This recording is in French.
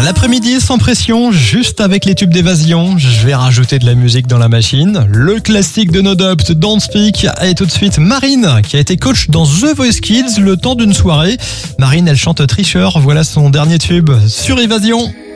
L'après-midi sans pression, juste avec les tubes d'évasion. Je vais rajouter de la musique dans la machine. Le classique de No Doubt, Don't Speak. Et tout de suite, Marine, qui a été coach dans The Voice Kids le temps d'une soirée. Marine, elle chante Tricheur. Voilà son dernier tube sur Évasion.